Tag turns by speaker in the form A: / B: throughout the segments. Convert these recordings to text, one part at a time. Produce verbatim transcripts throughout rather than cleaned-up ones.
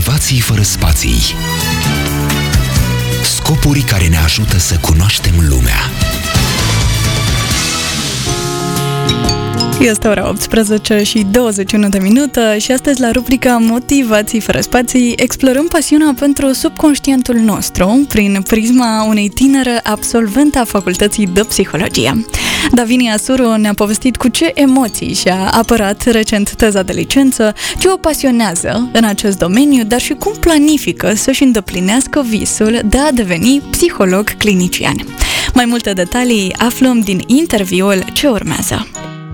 A: Motivații fără spații. Scopuri care ne ajută să cunoaștem lumea.
B: Este ora optsprezece și douăzeci și unu de minute și astăzi la rubrica Motivații fără spații explorăm pasiunea pentru subconștientul nostru prin prisma unei tinere absolvente a Facultății de Psihologie. Davinia Suru ne-a povestit cu ce emoții și-a apărat recent teza de licență, ce o pasionează în acest domeniu, dar și cum planifică să-și îndeplinească visul de a deveni psiholog clinician. Mai multe detalii aflăm din interviul ce urmează.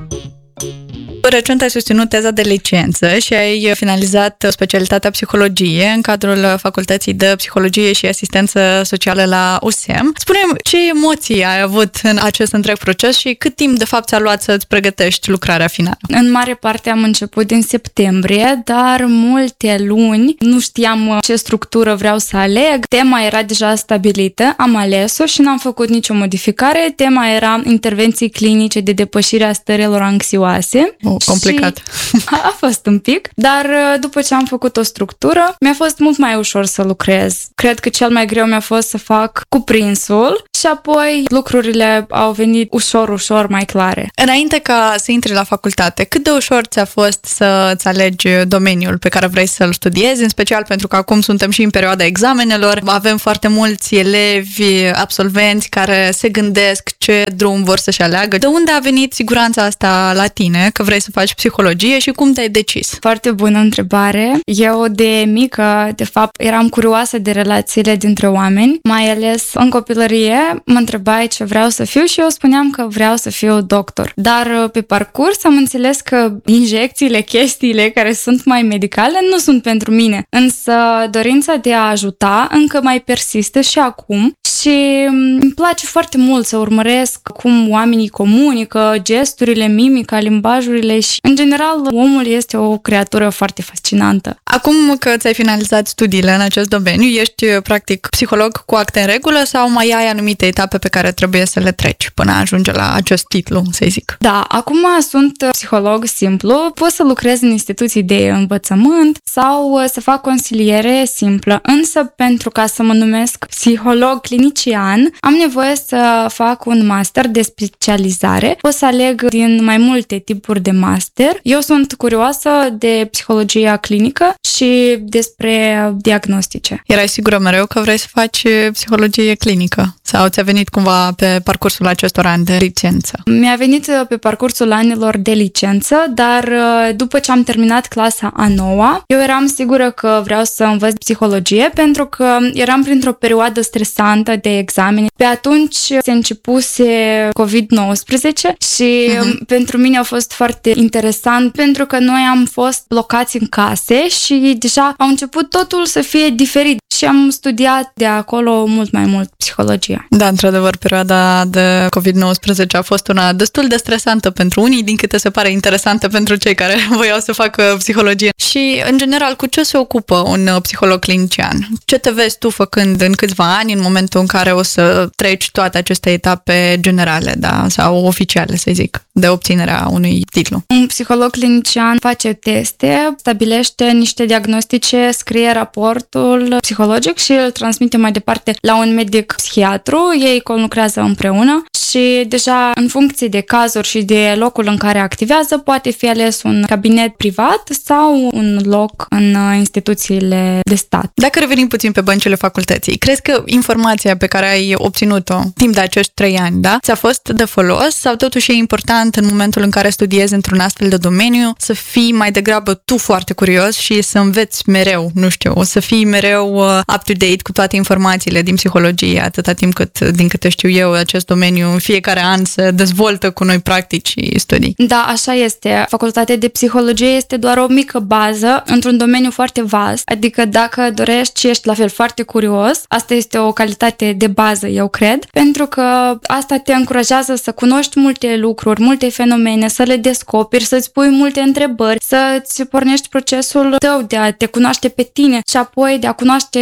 B: Recent ai susținut teza de licență și ai finalizat specialitatea psihologie în cadrul Facultății de Psihologie și Asistență Socială la U S E M. Spune-mi, ce emoții ai avut în acest întreg proces și cât timp de fapt ți-a luat să-ți pregătești lucrarea finală?
C: În mare parte am început din septembrie, dar multe luni nu știam ce structură vreau să aleg. Tema era deja stabilită, am ales-o și n-am făcut nicio modificare. Tema era intervenții clinice de depășire a stărilor anxioase.
B: Oh, complicat.
C: A fost un pic, dar după ce am făcut o structură, mi-a fost mult mai ușor să lucrez. Cred că cel mai greu mi-a fost să fac cuprinsul și apoi lucrurile au venit ușor, ușor mai clare.
B: Înainte ca să intri la facultate, cât de ușor ți-a fost să-ți alegi domeniul pe care vrei să-l studiezi, în special pentru că acum suntem și în perioada examenelor, avem foarte mulți elevi, absolvenți care se gândesc ce drum vor să-și aleagă. De unde a venit siguranța asta la tine, că vrei să faci psihologie și cum te-ai decis?
C: Foarte bună întrebare. Eu de mică, de fapt, eram curioasă de relațiile dintre oameni, mai ales în copilărie mă întrebai ce vreau să fiu și eu spuneam că vreau să fiu doctor. Dar pe parcurs am înțeles că injecțiile, chestiile care sunt mai medicale nu sunt pentru mine. Însă dorința de a ajuta încă mai persistă și acum și îmi place foarte mult să urmăresc cum oamenii comunică, gesturile, mimica, limbajurile și, în general, omul este o creatură foarte fascinantă.
B: Acum că ți-ai finalizat studiile în acest domeniu, ești practic psiholog cu acte în regulă sau mai ai anumite etape pe care trebuie să le treci până ajunge la acest titlu, să-i zic?
C: Da, acum sunt psiholog simplu, pot să lucrez în instituții de învățământ sau să fac consiliere simplă, însă pentru ca să mă numesc psiholog clinician, am nevoie să fac un master de specializare. Pot să aleg din mai multe tipuri de master. Eu sunt curioasă de psihologia clinică și despre diagnostice.
B: Erai sigură mereu că vrei să faci psihologie clinică? Sau ți-a venit cumva pe parcursul acestor ani de licență?
C: Mi-a venit pe parcursul anilor de licență, dar după ce am terminat clasa a noua, eu eram sigură că vreau să învăț psihologie pentru că eram printr-o perioadă stresantă de examene. Pe atunci se începuse covid nouăsprezece și uh-huh. pentru mine a fost foarte interesant pentru că noi am fost blocați în case și deja au început totul să fie diferit și am studiat de acolo mult mai mult psihologia.
B: Da, într-adevăr, perioada de covid nouăsprezece a fost una destul de stresantă pentru unii, din câte se pare interesantă pentru cei care voiau să facă psihologie. Și, în general, cu ce se ocupă un psiholog clinician? Ce te vezi tu făcând în câțiva ani, în momentul în care o să treci toate aceste etape generale, da, sau oficiale, să zic, de obținerea unui titlu?
C: Un psiholog clinician face teste, stabilește niște diagnostice, scrie raportul psihologic și îl transmite mai departe la un medic psihiatru. Ei conlucrează împreună și deja în funcție de cazuri și de locul în care activează poate fi ales un cabinet privat sau un loc în instituțiile de stat.
B: Dacă revenim puțin pe băncile facultății, crezi că informația pe care ai obținut-o timp de acești trei ani, da, ți-a fost de folos sau totuși e important în momentul în care studiezi într-un astfel de domeniu să fii mai degrabă tu foarte curios și să înveți mereu, nu știu, să fii mereu up-to-date cu toate informațiile din psihologie, atâta timp cât, din câte știu eu, acest domeniu în fiecare an se dezvoltă cu noi practici și studii.
C: Da, așa este. Facultatea de psihologie este doar o mică bază într-un domeniu foarte vast, adică dacă dorești și ești la fel foarte curios, asta este o calitate de bază, eu cred, pentru că asta te încurajează să cunoști multe lucruri, multe fenomene, să le descoperi, să-ți pui multe întrebări, să-ți pornești procesul tău de a te cunoaște pe tine și apoi de a cunoaște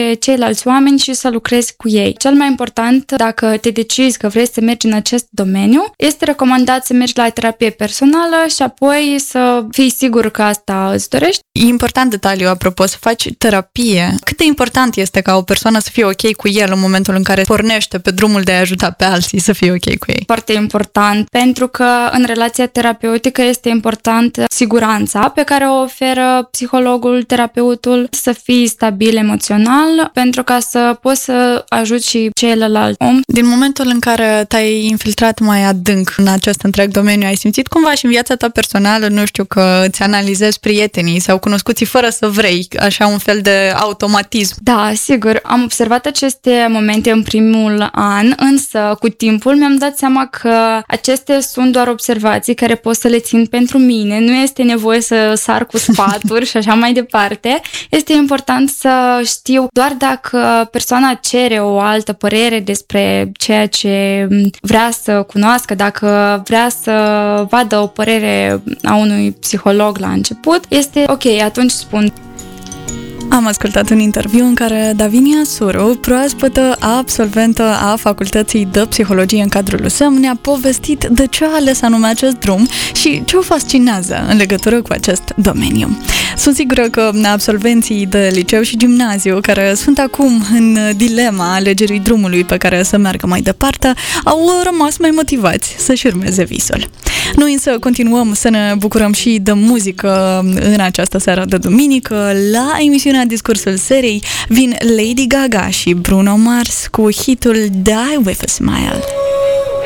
C: de ceilalți oameni și să lucrezi cu ei. Cel mai important, dacă te decizi că vrei să mergi în acest domeniu, este recomandat să mergi la terapie personală și apoi să fii sigur că asta îți dorești.
B: E important detaliu, apropo, să faci terapie. Cât de important este ca o persoană să fie ok cu el în momentul în care pornește pe drumul de a ajuta pe alții să fie ok cu ei?
C: Foarte important, pentru că în relația terapeutică este important siguranța pe care o oferă psihologul, terapeutul, să fii stabil emoțional, pentru ca să poți să ajuți și celălalt om.
B: Din momentul în care te-ai infiltrat mai adânc în acest întreg domeniu, ai simțit cumva și în viața ta personală, nu știu, că îți analizezi prietenii sau cunoscuții fără să vrei, așa un fel de automatism?
C: Da, sigur, am observat aceste momente în primul an, însă cu timpul mi-am dat seama că acestea sunt doar observații care pot să le țin pentru mine, nu este nevoie să sar cu sfaturi și așa mai departe. Este important să știu doar dacă persoana cere o altă părere despre ceea ce vrea să cunoască, dacă vrea să vadă o părere a unui psiholog la început, este ok, atunci spun.
B: Am ascultat un interviu în care Davinia Suru, proaspătă absolventă a Facultății de Psihologie în cadrul U S M, ne-a povestit de ce a ales anume acest drum și ce o fascinează în legătură cu acest domeniu. Sunt sigură că absolvenții de liceu și gimnaziu, care sunt acum în dilema alegerii drumului pe care să meargă mai departe, au rămas mai motivați să-și urmeze visul. Noi însă continuăm să ne bucurăm și de muzică în această seară de duminică. La emisiunea Discursul Serii vin Lady Gaga și Bruno Mars cu hitul Die With A Smile.